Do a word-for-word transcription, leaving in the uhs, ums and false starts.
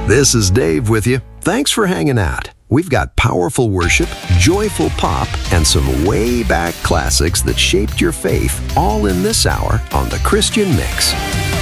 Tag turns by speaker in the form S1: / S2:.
S1: This is Dave with you. Thanks for hanging out. We've got powerful worship, joyful pop, and some way back classics that shaped your faith all in this hour on The Christian Mix.